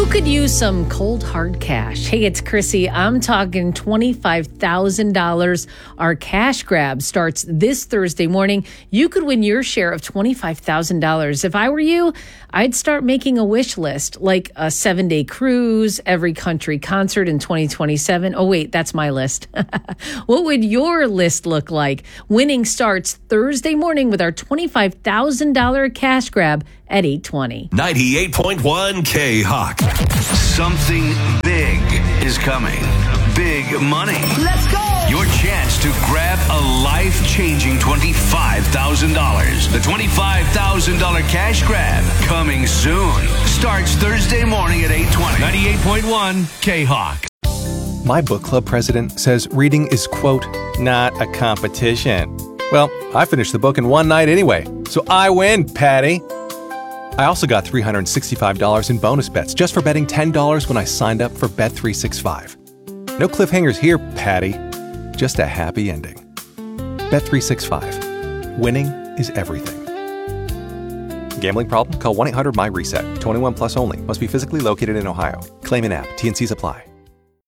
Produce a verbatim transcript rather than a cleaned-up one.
could use some cold hard cash? Hey, it's Chrissy. I'm talking twenty-five thousand dollars. Our cash grab starts this Thursday morning. You could win your share of twenty-five thousand dollars. If I were you, I'd start making a wish list, like a seven-day cruise, every country concert in twenty twenty-seven. Oh, wait, that's my list. What would your list look like? Winning starts Thursday morning with our twenty-five thousand dollars cash grab at eight twenty. ninety-eight point one K-Hawk. Something big is coming. Big money. Let's go! Your chance to grab a life-changing twenty-five thousand dollars. The twenty-five thousand dollars cash grab coming soon. Starts Thursday morning at eight twenty. ninety-eight point one K-Hawk. My book club president says reading is, quote, not a competition. Well, I finished the book in one night anyway, so I win, Patty. I also got three hundred sixty-five dollars in bonus bets just for betting ten dollars when I signed up for Bet three sixty-five. No cliffhangers here, Patty. Just a happy ending. Bet three sixty-five. Winning is everything. Gambling problem? Call one eight hundred M Y RESET. twenty-one plus only. Must be physically located in Ohio. Claim in app. T and Cs apply.